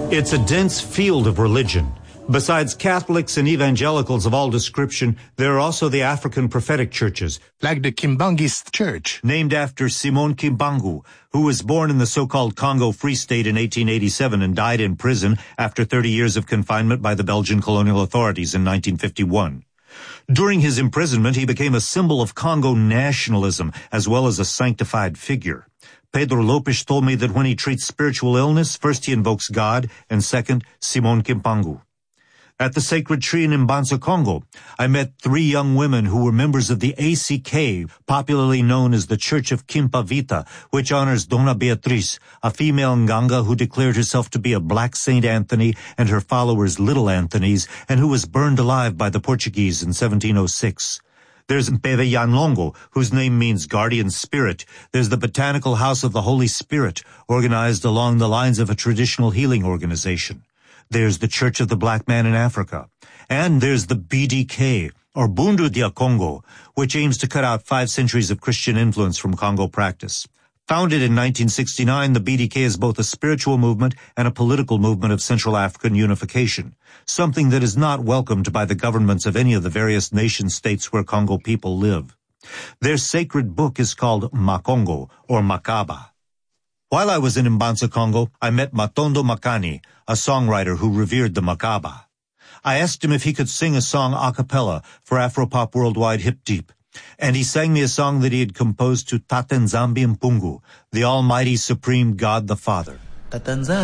It's a dense field of religion. Besides Catholics and evangelicals of all description, there are also the African prophetic churches, like the Kimbangist Church, named after Simon Kimbangu, who was born in the so-called Congo Free State in 1887 and died in prison after 30 years of confinement by the Belgian colonial authorities in 1951. During his imprisonment, he became a symbol of Congo nationalism as well as a sanctified figure. Pedro Lopes told me that when he treats spiritual illness, first he invokes God, and second, Simon Kimbangu. At the Sacred Tree in Mbanza, Congo, I met 3 young women who were members of the ACK, popularly known as the Church of Kimpavita, which honors Dona Beatriz, a female Nganga who declared herself to be a black Saint Anthony and her followers Little Anthonys, and who was burned alive by the Portuguese in 1706. There's Mpeve Yanlongo, whose name means guardian spirit. There's the Botanical House of the Holy Spirit, organized along the lines of a traditional healing organization. There's the Church of the Black Man in Africa. And there's the BDK, or Bundu dia Congo, which aims to cut out 5 centuries of Christian influence from Congo practice. Founded in 1969, the BDK is both a spiritual movement and a political movement of Central African unification, something that is not welcomed by the governments of any of the various nation-states where Congo people live. Their sacred book is called Makongo, or Makaba. While I was in Mbanza, Congo, I met Matondo Makani, a songwriter who revered the Makaba. I asked him if he could sing a song a cappella for Afropop Worldwide Hip Deep, and he sang me a song that he had composed to Tatenzambi Mpungu, the Almighty Supreme God the Father.